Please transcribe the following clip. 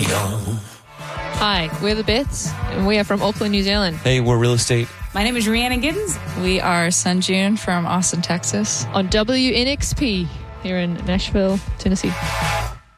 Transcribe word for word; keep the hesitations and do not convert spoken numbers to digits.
Radio. Hi, we're the Bits, and we are from Auckland, New Zealand. Hey, we're Real Estate. My name is Rhiannon Giddens. We are Sunjun from Austin, Texas. On W N X P here in Nashville, Tennessee.